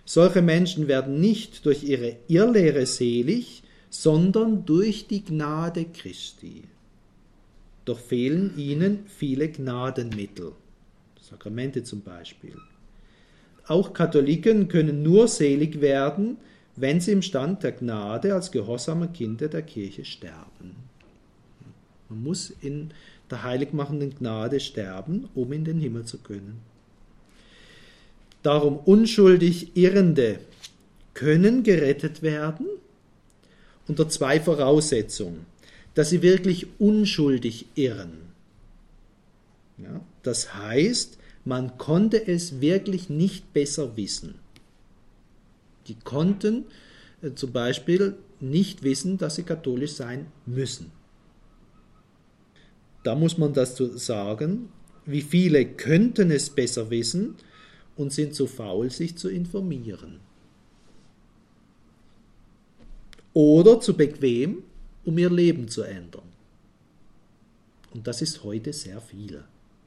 Solche Menschen werden nicht durch ihre Irrlehre selig, sondern durch die Gnade Christi. Doch fehlen ihnen viele Gnadenmittel, Sakramente zum Beispiel. Auch Katholiken können nur selig werden, wenn sie im Stand der Gnade als gehorsame Kinder der Kirche sterben. Man muss in der heiligmachenden Gnade sterben, um in den Himmel zu können. Darum unschuldig Irrende können gerettet werden unter zwei Voraussetzungen, dass sie wirklich unschuldig irren. Ja, das heißt, man konnte es wirklich nicht besser wissen. Die konnten zum Beispiel nicht wissen, dass sie katholisch sein müssen. Da muss man dazu sagen, wie viele könnten es besser wissen und sind zu faul, sich zu informieren. Oder zu bequem, um ihr Leben zu ändern. Und das ist heute sehr viel.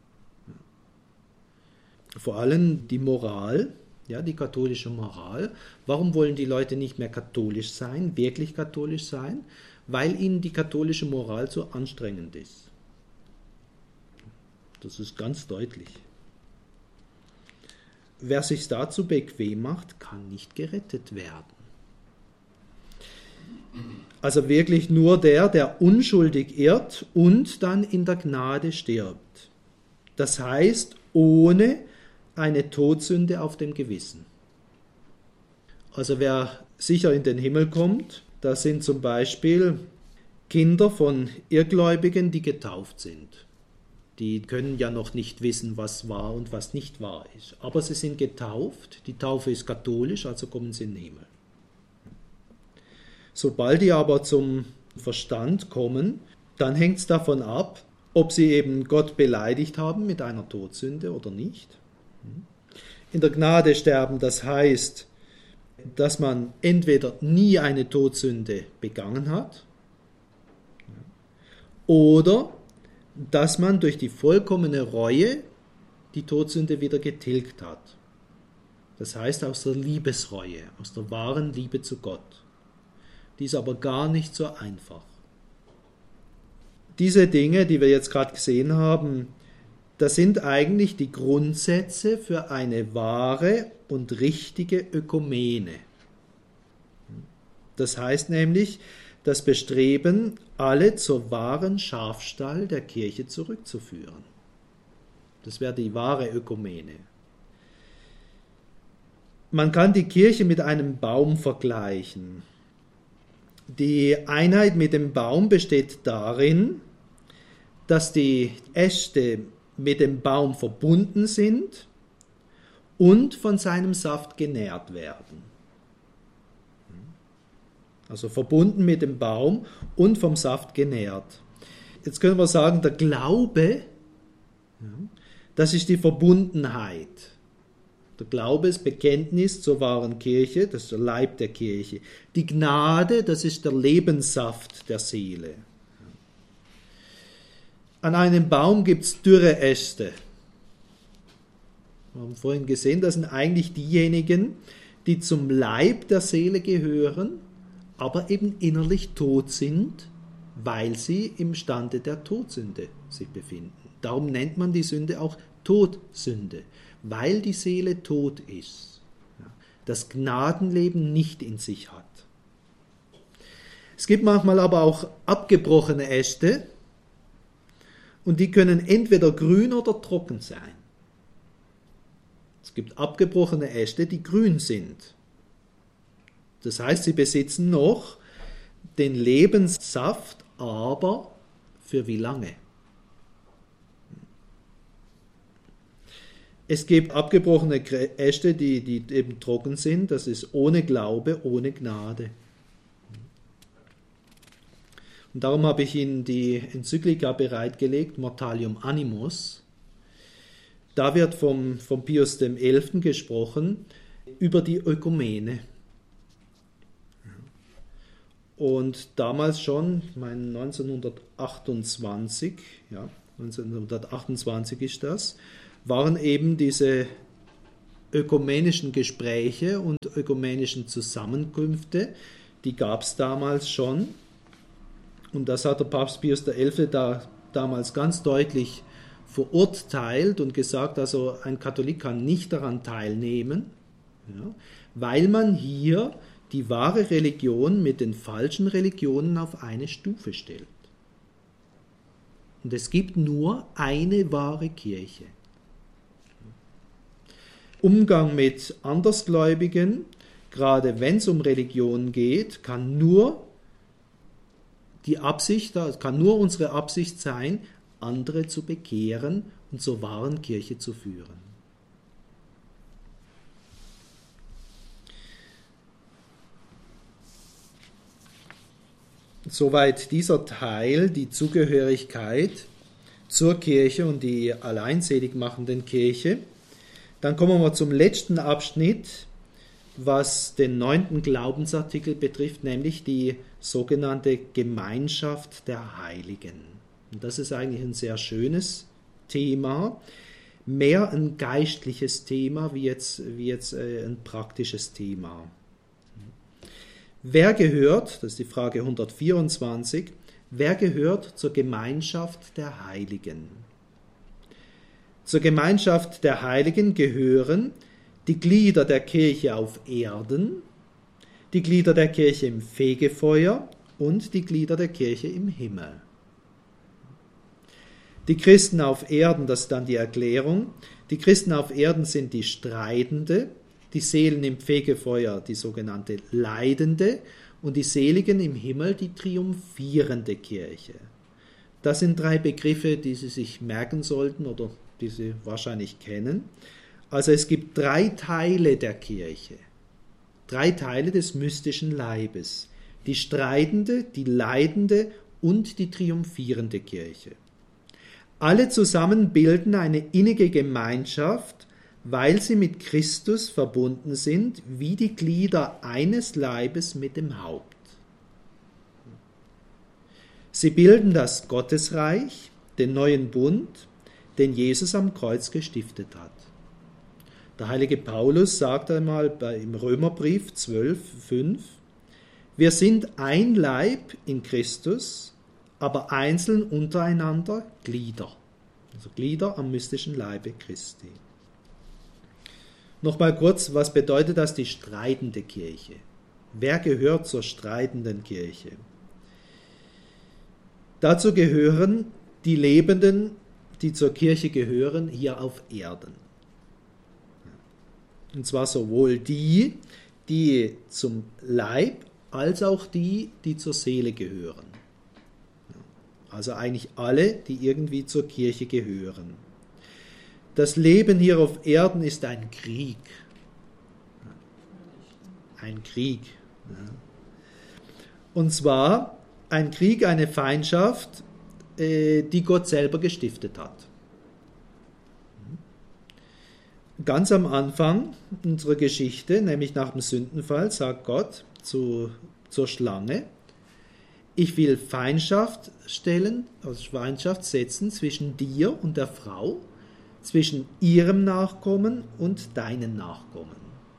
Vor allem die Moral, ja, die katholische Moral. Warum wollen die Leute nicht mehr katholisch sein, wirklich katholisch sein? Weil ihnen die katholische Moral zu anstrengend ist. Das ist ganz deutlich. Wer sich dazu bequem macht, kann nicht gerettet werden. Also wirklich nur der unschuldig irrt und dann in der Gnade stirbt. Das heißt, ohne eine Todsünde auf dem Gewissen. Also wer sicher in den Himmel kommt, das sind zum Beispiel Kinder von Irrgläubigen, die getauft sind. Die können ja noch nicht wissen, was wahr und was nicht wahr ist. Aber sie sind getauft, die Taufe ist katholisch, also kommen sie in den Himmel. Sobald die aber zum Verstand kommen, dann hängt es davon ab, ob sie eben Gott beleidigt haben mit einer Todsünde oder nicht. In der Gnade sterben, das heißt, dass man entweder nie eine Todsünde begangen hat oder dass man durch die vollkommene Reue die Todsünde wieder getilgt hat. Das heißt aus der Liebesreue, aus der wahren Liebe zu Gott. Die ist aber gar nicht so einfach. Diese Dinge, die wir jetzt gerade gesehen haben, das sind eigentlich die Grundsätze für eine wahre und richtige Ökumene. Das heißt nämlich, das Bestreben, alle zur wahren Schafstall der Kirche zurückzuführen. Das wäre die wahre Ökumene. Man kann die Kirche mit einem Baum vergleichen. Die Einheit mit dem Baum besteht darin, dass die Äste mit dem Baum verbunden sind und von seinem Saft genährt werden. Also verbunden mit dem Baum und vom Saft genährt. Jetzt können wir sagen, der Glaube, das ist die Verbundenheit. Der Glaube ist Bekenntnis zur wahren Kirche, das ist der Leib der Kirche. Die Gnade, das ist der Lebenssaft der Seele. An einem Baum gibt es dürre Äste. Wir haben vorhin gesehen, das sind eigentlich diejenigen, die zum Leib der Seele gehören, aber eben innerlich tot sind, weil sie im Stande der Todsünde sich befinden. Darum nennt man die Sünde auch Todsünde, weil die Seele tot ist, das Gnadenleben nicht in sich hat. Es gibt manchmal aber auch abgebrochene Äste und die können entweder grün oder trocken sein. Es gibt abgebrochene Äste, die grün sind. Das heißt, sie besitzen noch den Lebenssaft, aber für wie lange? Es gibt abgebrochene Äste, die eben trocken sind. Das ist ohne Glaube, ohne Gnade. Und darum habe ich Ihnen die Enzyklika bereitgelegt, Mortalium Animos. Da wird vom Pius XI. Gesprochen über die Ökumene. Und damals schon, ich meine 1928 ist das, waren eben diese ökumenischen Gespräche und ökumenischen Zusammenkünfte, die gab es damals schon. Und das hat der Papst Pius XI. Damals ganz deutlich verurteilt und gesagt, also ein Katholik kann nicht daran teilnehmen, ja, weil man hier die wahre Religion mit den falschen Religionen auf eine Stufe stellt. Und es gibt nur eine wahre Kirche. Umgang mit Andersgläubigen, gerade wenn es um Religion geht, kann nur unsere Absicht sein, andere zu bekehren und zur wahren Kirche zu führen. Soweit dieser Teil, die Zugehörigkeit zur Kirche und die alleinselig machenden Kirche. Dann kommen wir zum letzten Abschnitt, was den 9. Glaubensartikel betrifft, nämlich die sogenannte Gemeinschaft der Heiligen. Und das ist eigentlich ein sehr schönes Thema, mehr ein geistliches Thema wie jetzt ein praktisches Thema. Wer gehört, das ist die Frage 124, wer gehört zur Gemeinschaft der Heiligen? Zur Gemeinschaft der Heiligen gehören die Glieder der Kirche auf Erden, die Glieder der Kirche im Fegefeuer und die Glieder der Kirche im Himmel. Die Christen auf Erden, das ist dann die Erklärung, die Christen auf Erden sind die Streitende, die Seelen im Fegefeuer die sogenannte Leidende und die Seligen im Himmel die triumphierende Kirche. Das sind 3 Begriffe, die Sie sich merken sollten oder die Sie wahrscheinlich kennen. Also es gibt 3 Teile der Kirche, 3 Teile des mystischen Leibes. Die streitende, die leidende und die triumphierende Kirche. Alle zusammen bilden eine innige Gemeinschaft, weil sie mit Christus verbunden sind, wie die Glieder eines Leibes mit dem Haupt. Sie bilden das Gottesreich, den neuen Bund, den Jesus am Kreuz gestiftet hat. Der heilige Paulus sagt einmal im Römerbrief 12,5: Wir sind ein Leib in Christus, aber einzeln untereinander Glieder. Also Glieder am mystischen Leibe Christi. Nochmal kurz, was bedeutet das, die streitende Kirche? Wer gehört zur streitenden Kirche? Dazu gehören die Lebenden, die zur Kirche gehören, hier auf Erden. Und zwar sowohl die zum Leib, als auch die zur Seele gehören. Also eigentlich alle, die irgendwie zur Kirche gehören. Das Leben hier auf Erden ist ein Krieg. Ein Krieg. Und zwar ein Krieg, eine Feindschaft, die Gott selber gestiftet hat. Ganz am Anfang unserer Geschichte, nämlich nach dem Sündenfall, sagt Gott zur Schlange: Ich will Feindschaft setzen zwischen dir und der Frau, zwischen ihrem Nachkommen und deinen Nachkommen.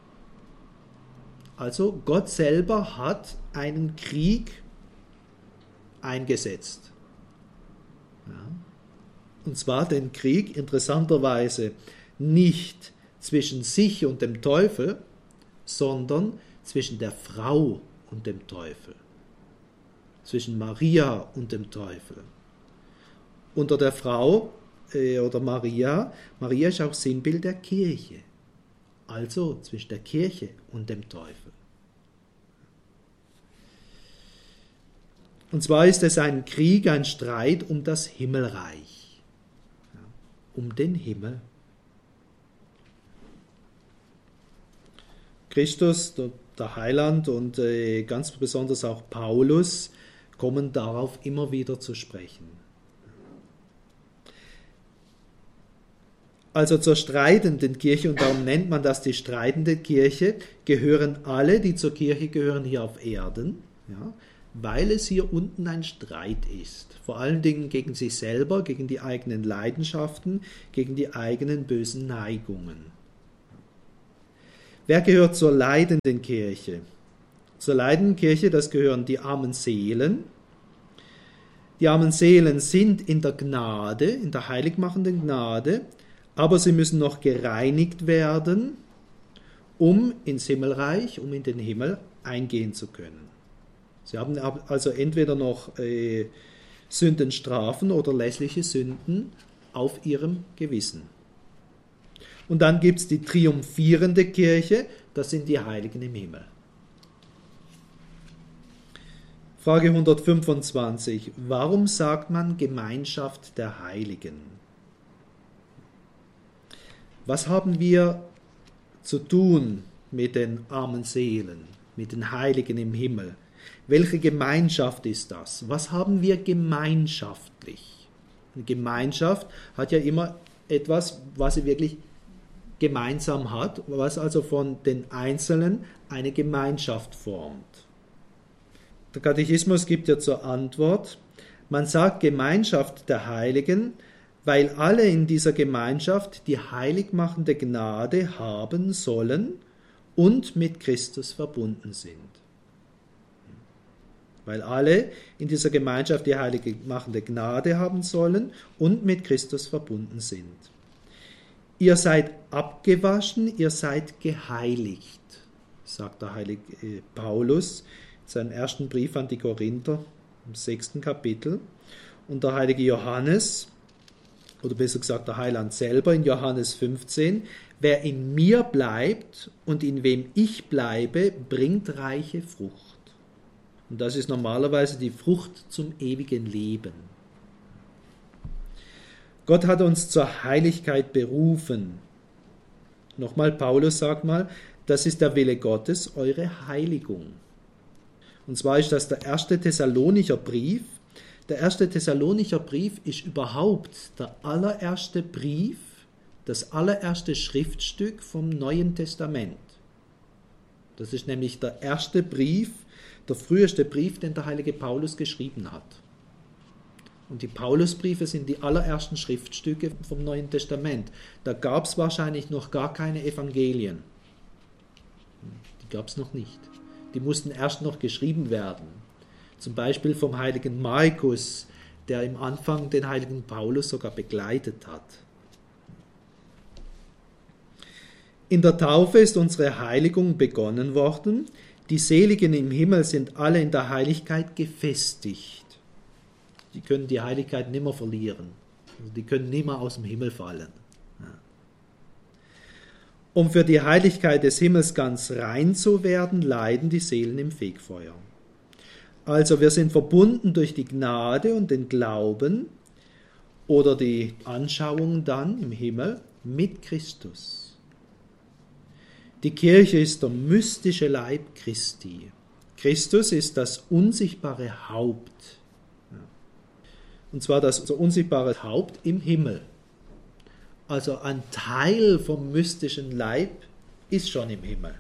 Also Gott selber hat einen Krieg eingesetzt. Ja. Und zwar den Krieg interessanterweise nicht zwischen sich und dem Teufel, sondern zwischen der Frau und dem Teufel. Zwischen Maria und dem Teufel. Unter der Frau oder Maria ist auch Sinnbild der Kirche. Also zwischen der Kirche und dem Teufel. Und zwar ist es ein Krieg, ein Streit um das Himmelreich. Ja, um den Himmel. Christus, der Heiland und ganz besonders auch Paulus kommen darauf immer wieder zu sprechen. Also zur streitenden Kirche, und darum nennt man das die streitende Kirche, gehören alle, die zur Kirche gehören, hier auf Erden, ja, weil es hier unten ein Streit ist. Vor allen Dingen gegen sich selber, gegen die eigenen Leidenschaften, gegen die eigenen bösen Neigungen. Wer gehört zur leidenden Kirche? Zur leidenden Kirche, das gehören die armen Seelen. Die armen Seelen sind in der Gnade, in der heiligmachenden Gnade, aber sie müssen noch gereinigt werden, um ins Himmelreich, um in den Himmel eingehen zu können. Sie haben also entweder noch Sündenstrafen oder lässliche Sünden auf ihrem Gewissen. Und dann gibt es die triumphierende Kirche, das sind die Heiligen im Himmel. Frage 125. Warum sagt man Gemeinschaft der Heiligen? Was haben wir zu tun mit den armen Seelen, mit den Heiligen im Himmel? Welche Gemeinschaft ist das? Was haben wir gemeinschaftlich? Eine Gemeinschaft hat ja immer etwas, was sie wirklich gemeinsam hat, was also von den Einzelnen eine Gemeinschaft formt. Der Katechismus gibt ja zur Antwort, man sagt Gemeinschaft der Heiligen, weil alle in dieser Gemeinschaft die heiligmachende Gnade haben sollen und mit Christus verbunden sind. Weil alle in dieser Gemeinschaft die heiligmachende Gnade haben sollen und mit Christus verbunden sind. Ihr seid abgewaschen, ihr seid geheiligt, sagt der heilige Paulus in seinem ersten Brief an die Korinther im 6. Kapitel. Und der heilige Johannes, oder besser gesagt der Heiland selber in Johannes 15, wer in mir bleibt und in wem ich bleibe, bringt reiche Frucht. Und das ist normalerweise die Frucht zum ewigen Leben. Gott hat uns zur Heiligkeit berufen. Nochmal, Paulus sagt mal, das ist der Wille Gottes, eure Heiligung. Und zwar ist das der erste Thessalonicher Brief. Der erste Thessalonicher Brief ist überhaupt der allererste Brief, das allererste Schriftstück vom Neuen Testament. Das ist nämlich der erste Brief, der früheste Brief, den der heilige Paulus geschrieben hat. Und die Paulusbriefe sind die allerersten Schriftstücke vom Neuen Testament. Da gab es wahrscheinlich noch gar keine Evangelien. Die gab es noch nicht. Die mussten erst noch geschrieben werden. Zum Beispiel vom heiligen Markus, der im Anfang den heiligen Paulus sogar begleitet hat. In der Taufe ist unsere Heiligung begonnen worden. Die Seligen im Himmel sind alle in der Heiligkeit gefestigt. Die können die Heiligkeit nimmer verlieren. Also die können nimmer aus dem Himmel fallen. Um für die Heiligkeit des Himmels ganz rein zu werden, leiden die Seelen im Fegfeuer. Also wir sind verbunden durch die Gnade und den Glauben oder die Anschauung dann im Himmel mit Christus. Die Kirche ist der mystische Leib Christi. Christus ist das unsichtbare Haupt. Und zwar das unsichtbare Haupt im Himmel. Also ein Teil vom mystischen Leib ist schon im Himmel.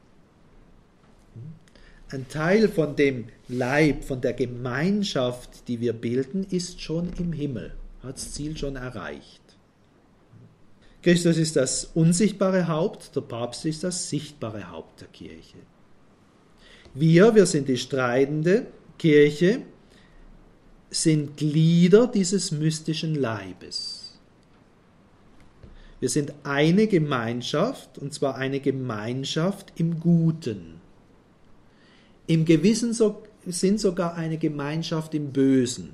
Ein Teil von dem Leib, von der Gemeinschaft, die wir bilden, ist schon im Himmel, hat das Ziel schon erreicht. Christus ist das unsichtbare Haupt, der Papst ist das sichtbare Haupt der Kirche. Wir sind die streitende Kirche, sind Glieder dieses mystischen Leibes. Wir sind eine Gemeinschaft, und zwar eine Gemeinschaft im Guten. Im gewissen Sinn sogar eine Gemeinschaft im Bösen.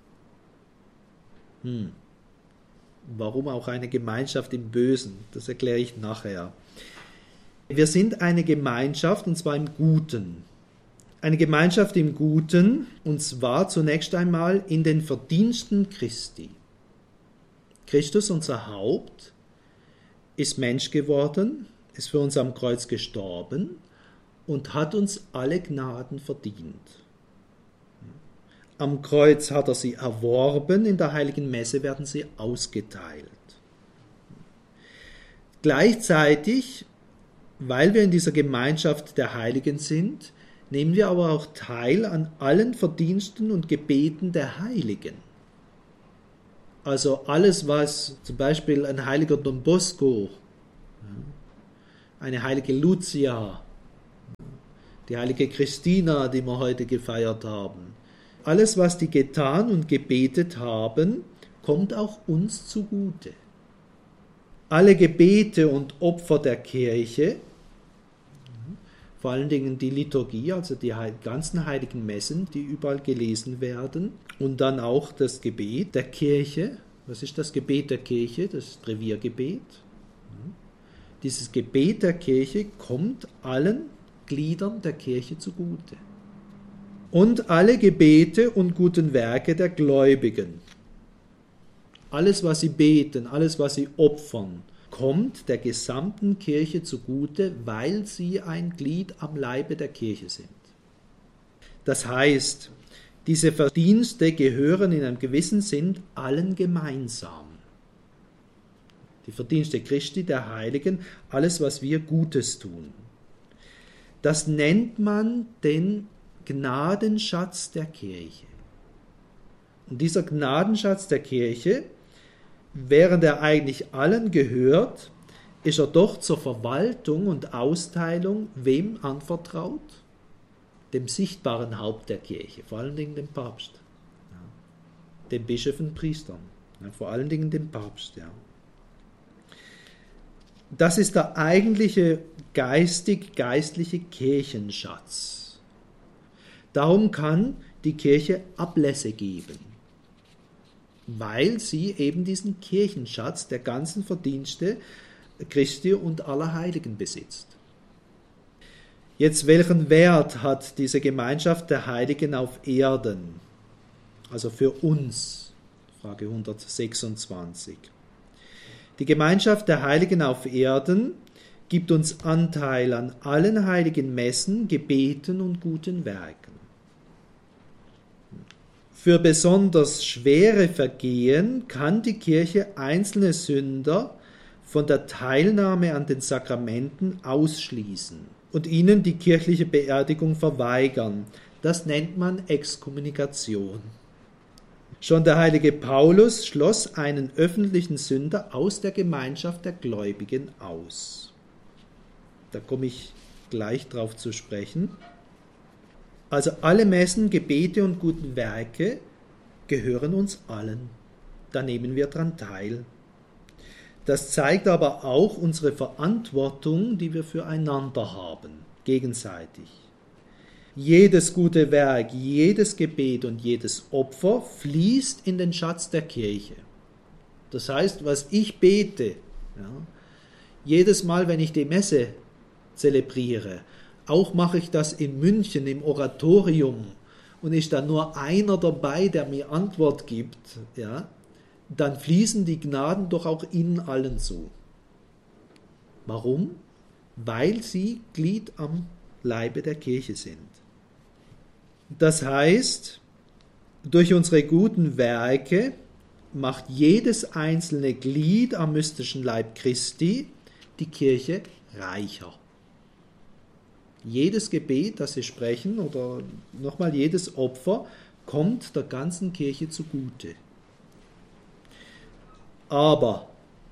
Warum auch eine Gemeinschaft im Bösen? Das erkläre ich nachher. Wir sind eine Gemeinschaft, und zwar im Guten. Eine Gemeinschaft im Guten, und zwar zunächst einmal in den Verdiensten Christi. Christus, unser Haupt, ist Mensch geworden, ist für uns am Kreuz gestorben und hat uns alle Gnaden verdient. Am Kreuz hat er sie erworben, in der heiligen Messe werden sie ausgeteilt. Gleichzeitig, weil wir in dieser Gemeinschaft der Heiligen sind, nehmen wir aber auch teil an allen Verdiensten und Gebeten der Heiligen. Also alles, was zum Beispiel ein heiliger Don Bosco eine heilige Lucia, die heilige Christina, die wir heute gefeiert haben. Alles, was die getan und gebetet haben, kommt auch uns zugute. Alle Gebete und Opfer der Kirche, vor allen Dingen die Liturgie, also die ganzen heiligen Messen, die überall gelesen werden, und dann auch das Gebet der Kirche. Was ist das Gebet der Kirche? Das Reviergebet. Dieses Gebet der Kirche kommt allen Gliedern der Kirche zugute. Und alle Gebete und guten Werke der Gläubigen. Alles, was sie beten, alles, was sie opfern, kommt der gesamten Kirche zugute, weil sie ein Glied am Leibe der Kirche sind. Das heißt, diese Verdienste gehören in einem gewissen Sinn allen gemeinsam. Die Verdienste Christi, der Heiligen, alles, was wir Gutes tun. Das nennt man den Gnadenschatz der Kirche. Und dieser Gnadenschatz der Kirche, während er eigentlich allen gehört, ist er doch zur Verwaltung und Austeilung wem anvertraut? Dem sichtbaren Haupt der Kirche, vor allen Dingen dem Papst, ja. Den Bischöfen und Priestern, ja, vor allen Dingen dem Papst. Ja. Das ist der eigentliche geistig-geistliche Kirchenschatz. Darum kann die Kirche Ablässe geben, weil sie eben diesen Kirchenschatz der ganzen Verdienste Christi und aller Heiligen besitzt. Jetzt, welchen Wert hat diese Gemeinschaft der Heiligen auf Erden? Also für uns, Frage 126. Die Gemeinschaft der Heiligen auf Erden gibt uns Anteil an allen heiligen Messen, Gebeten und guten Werken. Für besonders schwere Vergehen kann die Kirche einzelne Sünder von der Teilnahme an den Sakramenten ausschließen und ihnen die kirchliche Beerdigung verweigern. Das nennt man Exkommunikation. Schon der heilige Paulus schloss einen öffentlichen Sünder aus der Gemeinschaft der Gläubigen aus. Da komme ich gleich drauf zu sprechen. Also alle Messen, Gebete und guten Werke gehören uns allen. Da nehmen wir dran teil. Das zeigt aber auch unsere Verantwortung, die wir füreinander haben, gegenseitig. Jedes gute Werk, jedes Gebet und jedes Opfer fließt in den Schatz der Kirche. Das heißt, was ich bete, ja, jedes Mal, wenn ich die Messe zelebriere, auch mache ich das in München im Oratorium und ist da nur einer dabei, der mir Antwort gibt, ja, dann fließen die Gnaden doch auch Ihnen allen zu. Warum? Weil sie Glied am Leibe der Kirche sind. Das heißt, durch unsere guten Werke macht jedes einzelne Glied am mystischen Leib Christi die Kirche reicher. Jedes Gebet, das Sie sprechen, oder nochmal jedes Opfer, kommt der ganzen Kirche zugute. Aber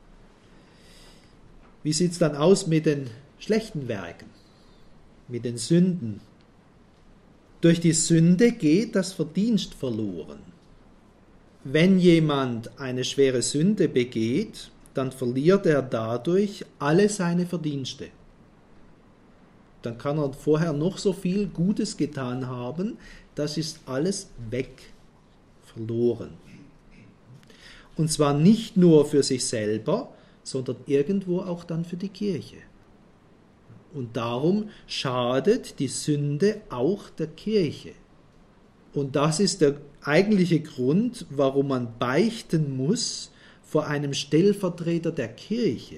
wie sieht es dann aus mit den schlechten Werken, mit den Sünden? Durch die Sünde geht das Verdienst verloren. Wenn jemand eine schwere Sünde begeht, dann verliert er dadurch alle seine Verdienste. Dann kann er vorher noch so viel Gutes getan haben, das ist alles weg, verloren. Und zwar nicht nur für sich selber, sondern irgendwo auch dann für die Kirche. Und darum schadet die Sünde auch der Kirche. Und das ist der eigentliche Grund, warum man beichten muss vor einem Stellvertreter der Kirche.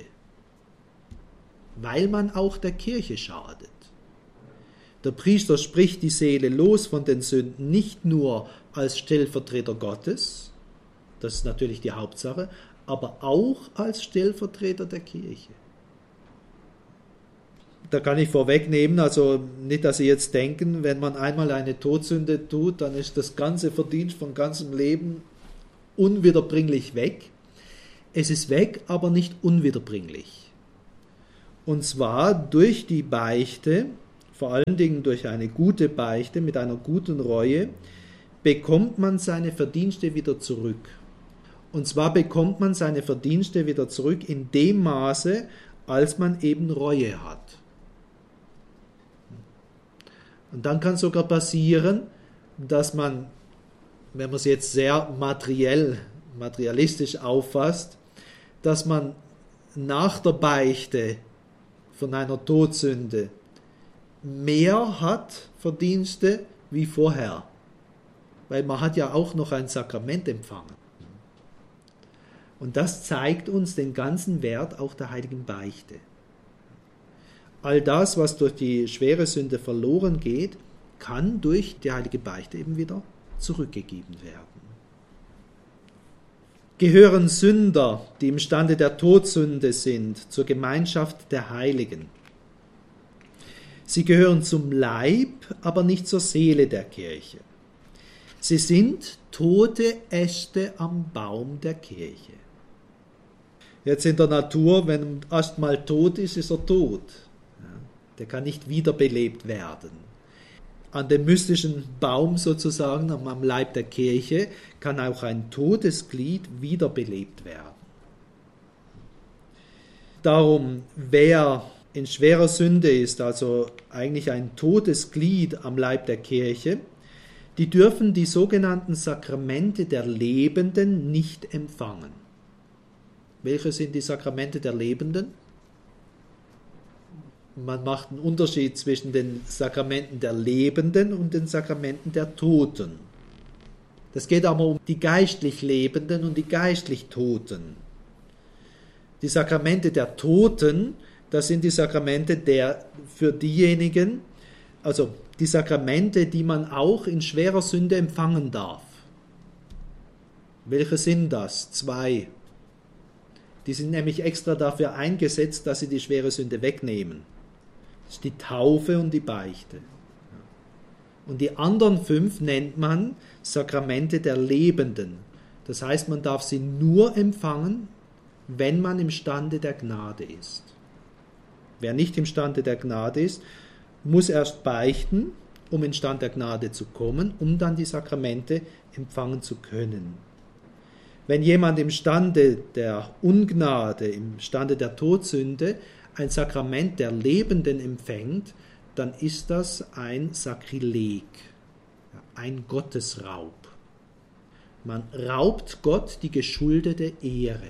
Weil man auch der Kirche schadet. Der Priester spricht die Seele los von den Sünden nicht nur als Stellvertreter Gottes, das ist natürlich die Hauptsache, aber auch als Stellvertreter der Kirche. Da kann ich vorwegnehmen, also nicht, dass Sie jetzt denken, wenn man einmal eine Todsünde tut, dann ist das ganze Verdienst von ganzem Leben unwiederbringlich weg. Es ist weg, aber nicht unwiederbringlich. Und zwar durch die Beichte, vor allen Dingen durch eine gute Beichte mit einer guten Reue, bekommt man seine Verdienste wieder zurück. Und zwar bekommt man seine Verdienste wieder zurück in dem Maße, als man eben Reue hat. Und dann kann sogar passieren, dass man, wenn man es jetzt sehr materialistisch auffasst, dass man nach der Beichte von einer Todsünde mehr hat Verdienste wie vorher. Weil man hat ja auch noch ein Sakrament empfangen. Und das zeigt uns den ganzen Wert auch der heiligen Beichte. All das, was durch die schwere Sünde verloren geht, kann durch die heilige Beichte eben wieder zurückgegeben werden. Gehören Sünder, die im Stande der Todsünde sind, zur Gemeinschaft der Heiligen. Sie gehören zum Leib, aber nicht zur Seele der Kirche. Sie sind tote Äste am Baum der Kirche. Jetzt in der Natur, wenn ein Ast mal tot ist, ist er tot. Der kann nicht wiederbelebt werden. An dem mystischen Baum sozusagen, am Leib der Kirche, kann auch ein totes Glied wiederbelebt werden. Darum, wer in schwerer Sünde ist, also eigentlich ein totes Glied am Leib der Kirche, die dürfen die sogenannten Sakramente der Lebenden nicht empfangen. Welche sind die Sakramente der Lebenden? Man macht einen Unterschied zwischen den Sakramenten der Lebenden und den Sakramenten der Toten. Das geht aber um die geistlich Lebenden und die geistlich Toten. Die Sakramente der Toten, das sind die Sakramente für diejenigen, also die Sakramente, die man auch in schwerer Sünde empfangen darf. Welche sind das? 2. Die sind nämlich extra dafür eingesetzt, dass sie die schwere Sünde wegnehmen. Das ist die Taufe und die Beichte. Und die anderen 5 nennt man Sakramente der Lebenden. Das heißt, man darf sie nur empfangen, wenn man im Stande der Gnade ist. Wer nicht im Stande der Gnade ist, muss erst beichten, um in Stand der Gnade zu kommen, um dann die Sakramente empfangen zu können. Wenn jemand im Stande der Ungnade, im Stande der Todsünde, ein Sakrament der Lebenden empfängt, dann ist das ein Sakrileg, ein Gottesraub. Man raubt Gott die geschuldete Ehre.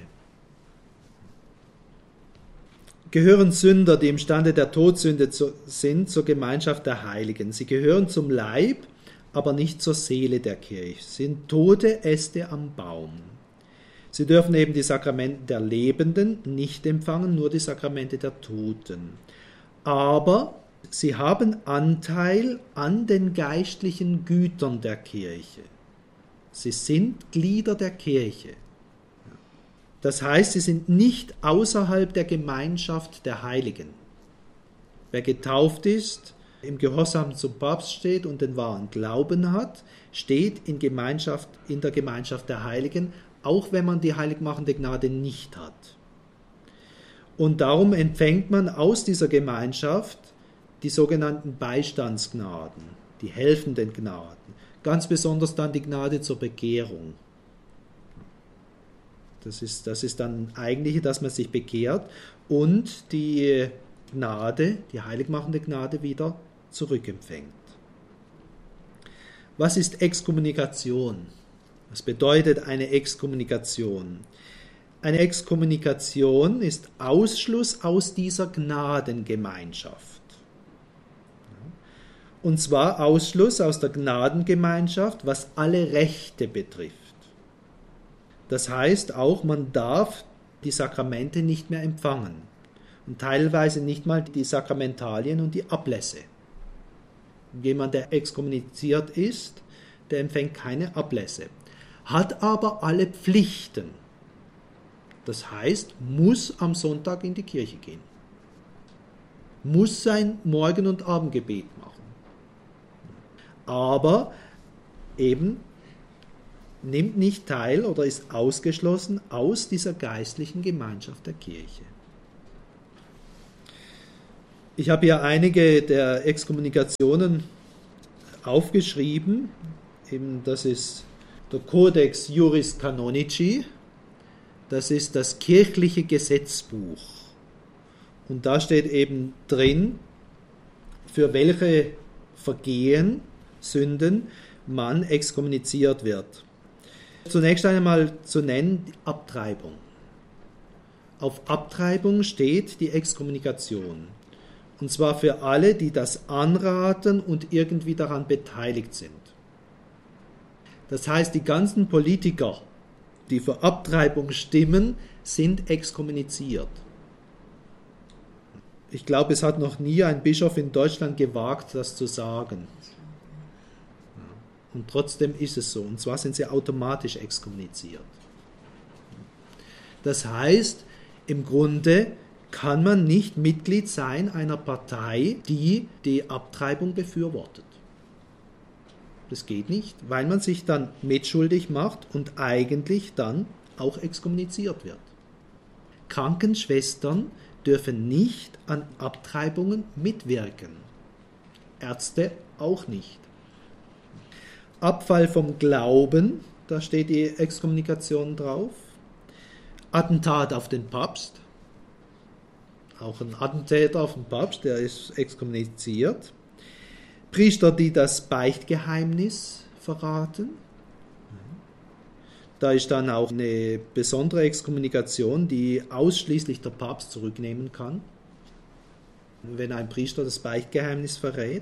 Gehören Sünder, die im Stande der Todsünde sind, zur Gemeinschaft der Heiligen. Sie gehören zum Leib, aber nicht zur Seele der Kirche. Sie sind tote Äste am Baum. Sie dürfen eben die Sakramente der Lebenden nicht empfangen, nur die Sakramente der Toten. Aber sie haben Anteil an den geistlichen Gütern der Kirche. Sie sind Glieder der Kirche. Das heißt, sie sind nicht außerhalb der Gemeinschaft der Heiligen. Wer getauft ist, im Gehorsam zum Papst steht und den wahren Glauben hat, steht in der Gemeinschaft der Heiligen, auch wenn man die heiligmachende Gnade nicht hat. Und darum empfängt man aus dieser Gemeinschaft die sogenannten Beistandsgnaden, die helfenden Gnaden, ganz besonders dann die Gnade zur Bekehrung. Das ist dann eigentliche, dass man sich bekehrt und die Gnade, die heiligmachende Gnade wieder zurückempfängt. Was ist Exkommunikation? Was bedeutet eine Exkommunikation? Eine Exkommunikation ist Ausschluss aus dieser Gnadengemeinschaft. Und zwar Ausschluss aus der Gnadengemeinschaft, was alle Rechte betrifft. Das heißt auch, man darf die Sakramente nicht mehr empfangen und teilweise nicht mal die Sakramentalien und die Ablässe. Jemand, der exkommuniziert ist, der empfängt keine Ablässe, hat aber alle Pflichten. Das heißt, muss am Sonntag in die Kirche gehen, muss sein Morgen- und Abendgebet machen, aber eben nimmt nicht teil oder ist ausgeschlossen aus dieser geistlichen Gemeinschaft der Kirche. Ich habe hier einige der Exkommunikationen aufgeschrieben. Eben, das ist der Codex Juris Canonici. Das ist das kirchliche Gesetzbuch. Und da steht eben drin, für welche Vergehen, Sünden man exkommuniziert wird. Zunächst einmal zu nennen die Abtreibung. Auf Abtreibung steht die Exkommunikation. Und zwar für alle, die das anraten und irgendwie daran beteiligt sind. Das heißt, die ganzen Politiker, die für Abtreibung stimmen, sind exkommuniziert. Ich glaube, es hat noch nie ein Bischof in Deutschland gewagt, das zu sagen. Und trotzdem ist es so. Und zwar sind sie automatisch exkommuniziert. Das heißt, im Grunde kann man nicht Mitglied sein einer Partei, die die Abtreibung befürwortet. Das geht nicht, weil man sich dann mitschuldig macht und eigentlich dann auch exkommuniziert wird. Krankenschwestern dürfen nicht an Abtreibungen mitwirken. Ärzte auch nicht. Abfall vom Glauben, da steht die Exkommunikation drauf. Attentat auf den Papst. Auch ein Attentäter auf den Papst, der ist exkommuniziert. Priester, die das Beichtgeheimnis verraten. Da ist dann auch eine besondere Exkommunikation, die ausschließlich der Papst zurücknehmen kann, wenn ein Priester das Beichtgeheimnis verrät.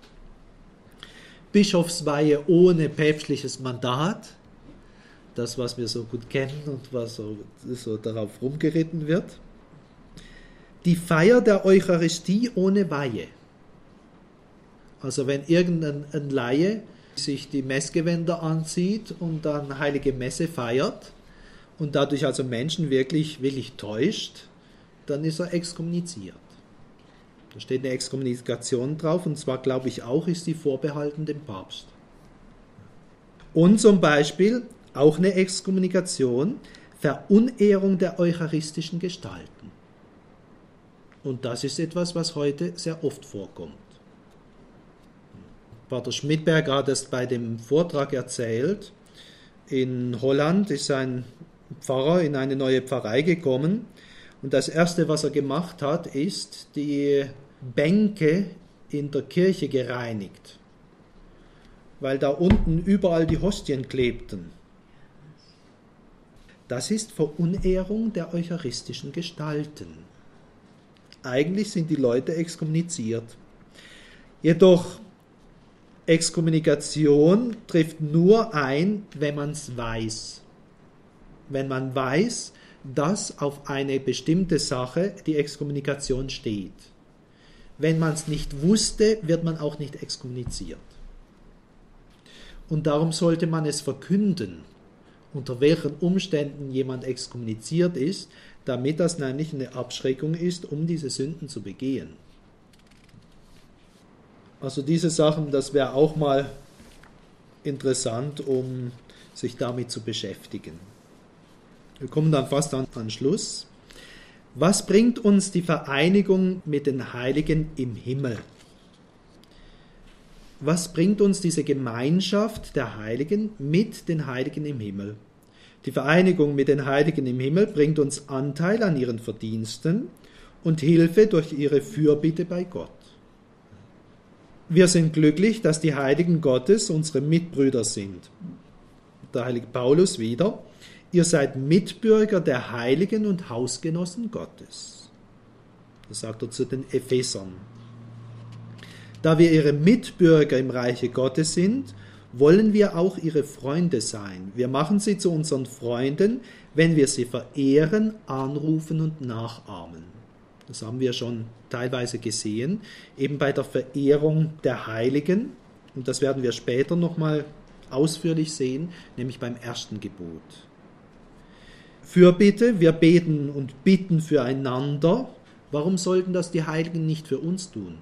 Bischofsweihe ohne päpstliches Mandat, das, was wir so gut kennen und was so darauf rumgeritten wird. Die Feier der Eucharistie ohne Weihe. Also wenn irgendein Laie sich die Messgewänder anzieht und dann heilige Messe feiert und dadurch also Menschen wirklich täuscht, dann ist er exkommuniziert. Da steht eine Exkommunikation drauf und zwar, glaube ich auch, ist die vorbehalten dem Papst. Und zum Beispiel auch eine Exkommunikation, Verunehrung der eucharistischen Gestalten. Und das ist etwas, was heute sehr oft vorkommt. Pater Schmidberger hat es bei dem Vortrag erzählt. In Holland ist ein Pfarrer in eine neue Pfarrei gekommen und das Erste, was er gemacht hat, ist die Bänke in der Kirche gereinigt, weil da unten überall die Hostien klebten. Das ist Verunehrung der eucharistischen Gestalten. Eigentlich sind die Leute exkommuniziert. Jedoch Exkommunikation trifft nur ein, wenn man es weiß. Wenn man weiß, dass auf eine bestimmte Sache die Exkommunikation steht. Wenn man es nicht wusste, wird man auch nicht exkommuniziert. Und darum sollte man es verkünden, unter welchen Umständen jemand exkommuniziert ist, damit das nämlich eine Abschreckung ist, um diese Sünden zu begehen. Also diese Sachen, das wäre auch mal interessant, um sich damit zu beschäftigen. Wir kommen dann fast an Schluss. Was bringt uns die Vereinigung mit den Heiligen im Himmel? Was bringt uns diese Gemeinschaft der Heiligen mit den Heiligen im Himmel? Die Vereinigung mit den Heiligen im Himmel bringt uns Anteil an ihren Verdiensten und Hilfe durch ihre Fürbitte bei Gott. Wir sind glücklich, dass die Heiligen Gottes unsere Mitbrüder sind. Der heilige Paulus wieder: Ihr seid Mitbürger der Heiligen und Hausgenossen Gottes. Das sagt er zu den Ephesern. Da wir ihre Mitbürger im Reiche Gottes sind, wollen wir auch ihre Freunde sein. Wir machen sie zu unseren Freunden, wenn wir sie verehren, anrufen und nachahmen. Das haben wir schon teilweise gesehen, eben bei der Verehrung der Heiligen. Und das werden wir später nochmal ausführlich sehen, nämlich beim ersten Gebot. Fürbitte, wir beten und bitten füreinander. Warum sollten das die Heiligen nicht für uns tun?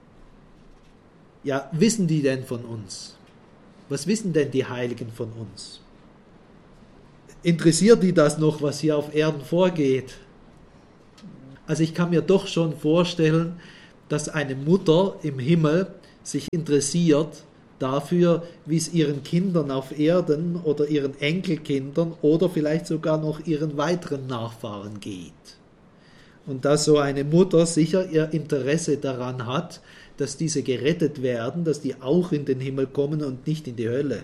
Ja, wissen die denn von uns? Was wissen denn die Heiligen von uns? Interessiert die das noch, was hier auf Erden vorgeht? Also ich kann mir doch schon vorstellen, dass eine Mutter im Himmel sich interessiert dafür, wie es ihren Kindern auf Erden oder ihren Enkelkindern oder vielleicht sogar noch ihren weiteren Nachfahren geht. Und dass so eine Mutter sicher ihr Interesse daran hat, dass diese gerettet werden, dass die auch in den Himmel kommen und nicht in die Hölle.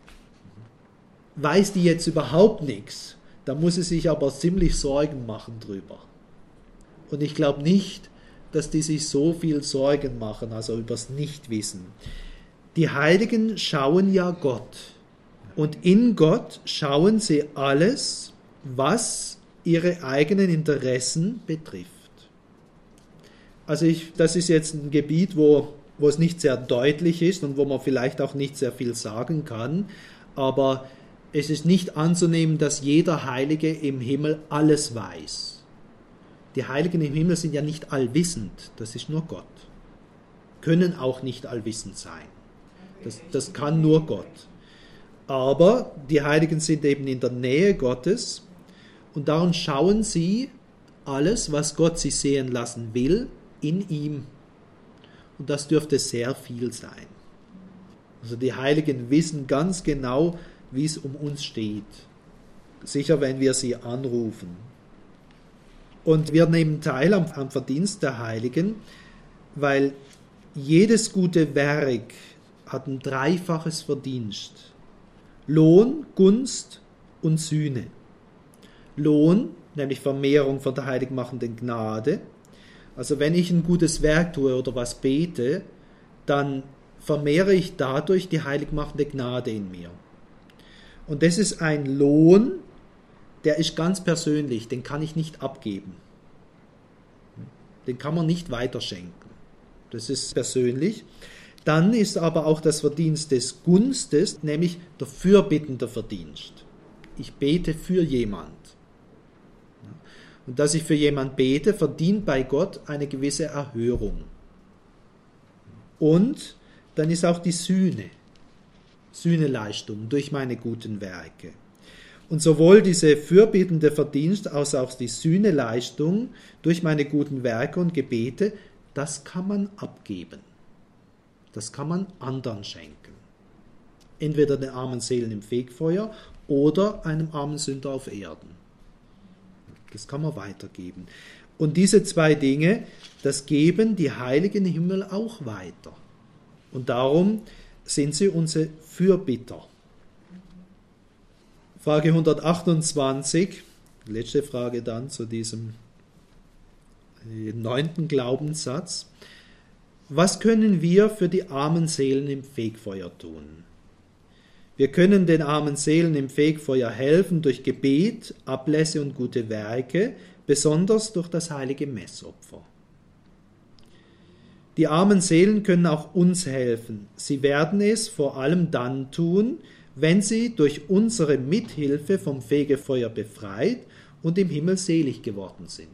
Weiß die jetzt überhaupt nichts, da muss sie sich aber ziemlich Sorgen machen drüber. Und ich glaube nicht, dass die sich so viel Sorgen machen, also übers Nichtwissen. Die Heiligen schauen ja Gott. Und in Gott schauen sie alles, was ihre eigenen Interessen betrifft. Also das ist jetzt ein Gebiet, wo es nicht sehr deutlich ist und wo man vielleicht auch nicht sehr viel sagen kann, aber es ist nicht anzunehmen, dass jeder Heilige im Himmel alles weiß. Die Heiligen im Himmel sind ja nicht allwissend, das ist nur Gott. Können auch nicht allwissend sein. Das kann nur Gott. Aber die Heiligen sind eben in der Nähe Gottes und darum schauen sie alles, was Gott sie sehen lassen will, in ihm. Und das dürfte sehr viel sein. Also die Heiligen wissen ganz genau, wie es um uns steht. Sicher, wenn wir sie anrufen. Und wir nehmen teil am Verdienst der Heiligen, weil jedes gute Werk hat ein dreifaches Verdienst. Lohn, Gunst und Sühne. Lohn, nämlich Vermehrung von der heiligmachenden Gnade. Also wenn ich ein gutes Werk tue oder was bete, dann vermehre ich dadurch die heiligmachende Gnade in mir. Und das ist ein Lohn, der ist ganz persönlich, den kann ich nicht abgeben. Den kann man nicht weiterschenken. Das ist persönlich. Dann ist aber auch das Verdienst des Gunstes, nämlich der fürbittende Verdienst. Ich bete für jemand. Und dass ich für jemand bete, verdient bei Gott eine gewisse Erhörung. Und dann ist auch die Sühneleistung durch meine guten Werke. Und sowohl diese fürbittende Verdienst als auch die Sühneleistung durch meine guten Werke und Gebete, das kann man abgeben. Das kann man anderen schenken. Entweder den armen Seelen im Fegfeuer oder einem armen Sünder auf Erden. Das kann man weitergeben. Und diese zwei Dinge, das geben die Heiligen im Himmel auch weiter. Und darum sind sie unsere Fürbitter. Frage 128, letzte Frage dann zu diesem 9. Glaubenssatz. Was können wir für die armen Seelen im Fegfeuer tun? Wir können den armen Seelen im Fegfeuer helfen durch Gebet, Ablässe und gute Werke, besonders durch das heilige Messopfer. Die armen Seelen können auch uns helfen. Sie werden es vor allem dann tun, wenn sie durch unsere Mithilfe vom Fegefeuer befreit und im Himmel selig geworden sind.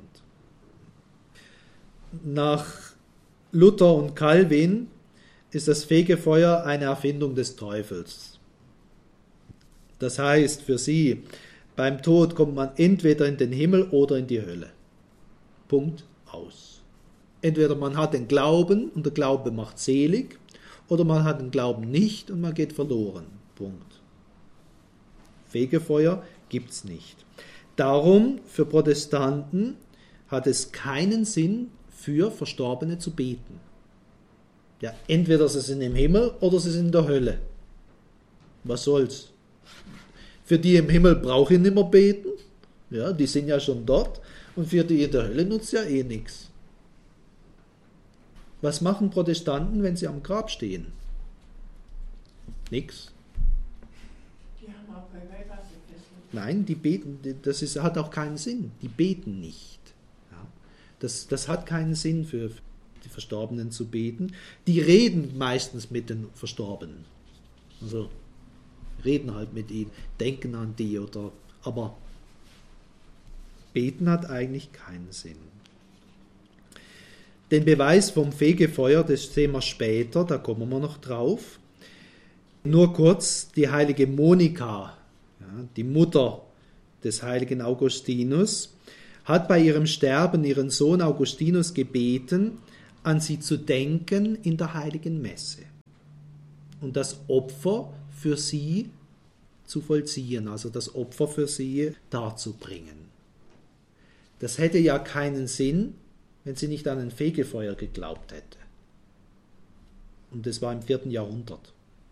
Nach Luther und Calvin ist das Fegefeuer eine Erfindung des Teufels. Das heißt für sie, beim Tod kommt man entweder in den Himmel oder in die Hölle. Punkt, aus. Entweder man hat den Glauben und der Glaube macht selig, oder man hat den Glauben nicht und man geht verloren. Punkt. Fegefeuer gibt es nicht. Darum, für Protestanten hat es keinen Sinn, für Verstorbene zu beten. Ja, entweder sie sind im Himmel oder sie sind in der Hölle. Was soll's? Für die im Himmel brauche ich nicht mehr beten. Ja, die sind ja schon dort. Und für die in der Hölle nutzt ja eh nichts. Was machen Protestanten, wenn sie am Grab stehen? Nix. Die haben auch keine Weihwasser gefesselt. Nein, die beten, hat auch keinen Sinn. Die beten nicht. Ja, das hat keinen Sinn für die Verstorbenen zu beten. Die reden meistens mit den Verstorbenen. Also reden halt mit ihnen, denken an die aber beten hat eigentlich keinen Sinn. Den Beweis vom Fegefeuer, das sehen wir später, da kommen wir noch drauf. Nur kurz, die heilige Monika, ja, die Mutter des heiligen Augustinus, hat bei ihrem Sterben ihren Sohn Augustinus gebeten, an sie zu denken in der heiligen Messe und das Opfer für sie zu vollziehen, also das Opfer für sie darzubringen. Das hätte ja keinen Sinn, wenn sie nicht an ein Fegefeuer geglaubt hätte. Und das war im 4. Jahrhundert.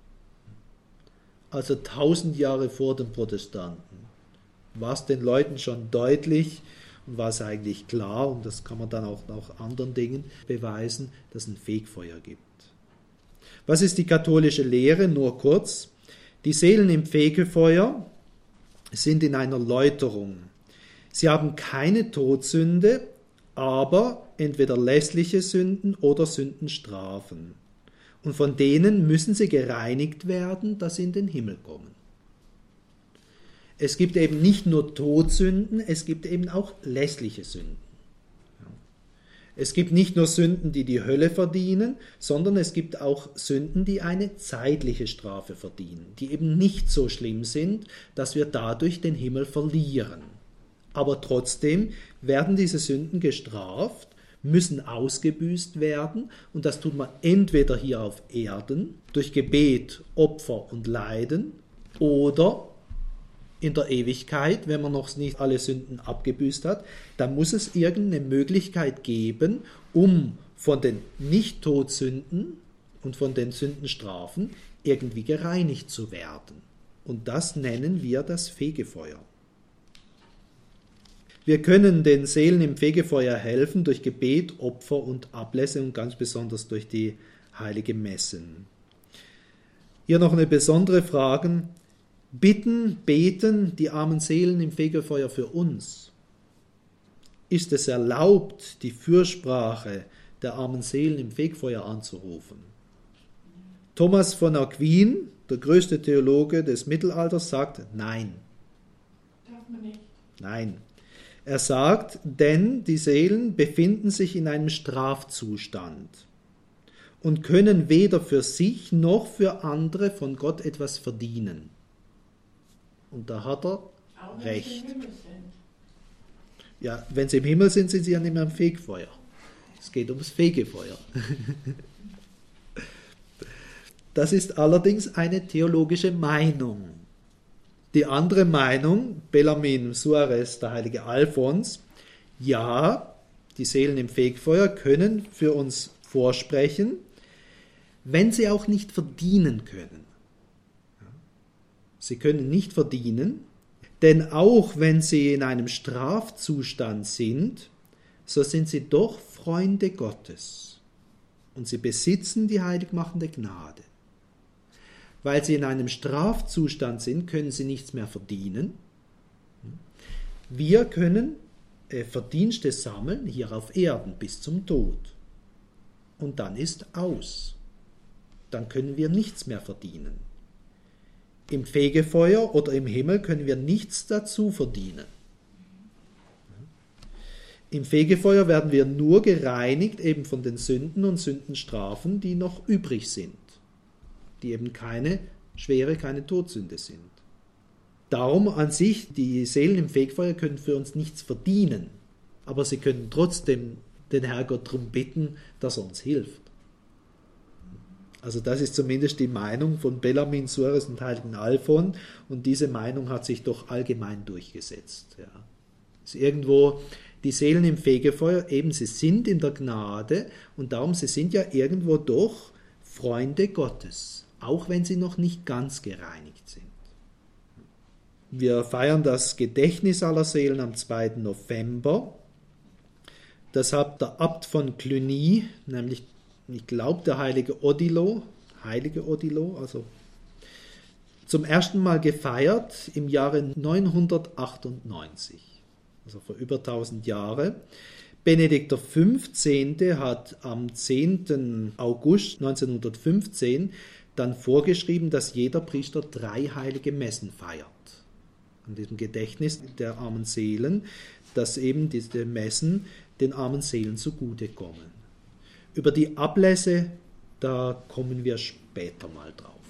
Also 1000 Jahre vor den Protestanten. War es den Leuten schon deutlich und war es eigentlich klar, und das kann man dann auch nach anderen Dingen beweisen, dass es ein Fegfeuer gibt. Was ist die katholische Lehre? Nur kurz. Die Seelen im Fegefeuer sind in einer Läuterung. Sie haben keine Todsünde, aber entweder lässliche Sünden oder Sündenstrafen. Und von denen müssen sie gereinigt werden, dass sie in den Himmel kommen. Es gibt eben nicht nur Todsünden, es gibt eben auch lässliche Sünden. Es gibt nicht nur Sünden, die die Hölle verdienen, sondern es gibt auch Sünden, die eine zeitliche Strafe verdienen, die eben nicht so schlimm sind, dass wir dadurch den Himmel verlieren. Aber trotzdem werden diese Sünden gestraft, müssen ausgebüßt werden, und das tut man entweder hier auf Erden durch Gebet, Opfer und Leiden oder in der Ewigkeit, wenn man noch nicht alle Sünden abgebüßt hat, dann muss es irgendeine Möglichkeit geben, um von den Nicht-Todsünden und von den Sündenstrafen irgendwie gereinigt zu werden. Und das nennen wir das Fegefeuer. Wir können den Seelen im Fegefeuer helfen durch Gebet, Opfer und Ablässe und ganz besonders durch die heilige Messen. Hier noch eine besondere Frage. Beten die armen Seelen im Fegefeuer für uns? Ist es erlaubt, die Fürsprache der armen Seelen im Fegefeuer anzurufen? Thomas von Aquin, der größte Theologe des Mittelalters, sagt nein. Darf man nicht. Nein. Er sagt, denn die Seelen befinden sich in einem Strafzustand und können weder für sich noch für andere von Gott etwas verdienen. Und da hat er Auch wenn recht. sie im Himmel sind. Ja, wenn sie im Himmel sind, sind sie ja nicht mehr im Fegefeuer. Es geht ums Fegefeuer. Das ist allerdings eine theologische Meinung. Die andere Meinung, Bellarmin Suarez, der heilige Alphons, ja, die Seelen im Fegefeuer können für uns vorsprechen, wenn sie auch nicht verdienen können. Sie können nicht verdienen, denn auch wenn sie in einem Strafzustand sind, so sind sie doch Freunde Gottes und sie besitzen die heiligmachende Gnade. Weil sie in einem Strafzustand sind, können sie nichts mehr verdienen. Wir können Verdienste sammeln hier auf Erden bis zum Tod. Und dann ist aus. Dann können wir nichts mehr verdienen. Im Fegefeuer oder im Himmel können wir nichts dazu verdienen. Im Fegefeuer werden wir nur gereinigt eben von den Sünden und Sündenstrafen, die noch übrig sind, die eben keine schwere, keine Todsünde sind. Darum an sich, die Seelen im Fegefeuer können für uns nichts verdienen, aber sie können trotzdem den Herrgott darum bitten, dass er uns hilft. Also das ist zumindest die Meinung von Bellarmin Suarez und heiligen Alphon, und diese Meinung hat sich doch allgemein durchgesetzt. Ja. Ist irgendwo die Seelen im Fegefeuer, eben sie sind in der Gnade und darum, sie sind ja irgendwo doch Freunde Gottes, auch wenn sie noch nicht ganz gereinigt sind. Wir feiern das Gedächtnis aller Seelen am 2. November. Das hat der Abt von Cluny, nämlich ich glaube, der heilige Odilo, also zum ersten Mal gefeiert im Jahre 998, also vor über 1000 Jahren. Benedikt XV. Hat am 10. August 1915 dann vorgeschrieben, dass jeder Priester 3 heilige Messen feiert. An diesem Gedächtnis der armen Seelen, dass eben diese Messen den armen Seelen zugutekommen. Über die Ablässe, da kommen wir später mal drauf.